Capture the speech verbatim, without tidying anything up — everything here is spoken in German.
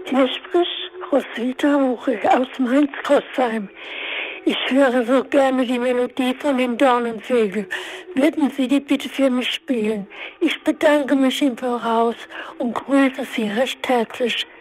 Hier spricht Roswitha Huche aus Mainz-Großheim. Ich höre so gerne die Melodie von den Dornenvögeln. Würden Sie die bitte für mich spielen? Ich bedanke mich im Voraus und grüße Sie recht herzlich.